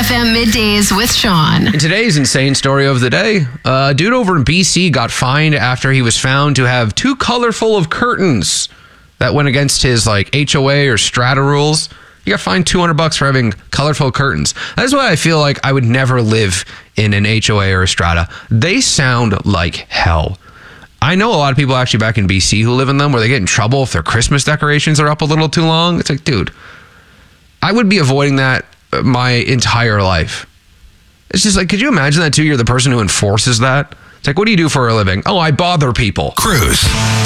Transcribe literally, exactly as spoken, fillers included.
F M Middays with Sean. In today's insane story of the day, a dude over in B C got fined after he was found to have too colorful of curtains that went against his like H O A or strata rules. You got fined two hundred bucks for having colorful curtains. That's why I feel like I would never live in an H O A or a strata. They sound like hell. I know a lot of people actually back in B C who live in them where they get in trouble if their Christmas decorations are up a little too long. It's like, dude, I would be avoiding that my entire life. It's just like, could you imagine that too? You're the person who enforces that. It's like, what do you do for a living? Oh, I bother people. Cruise.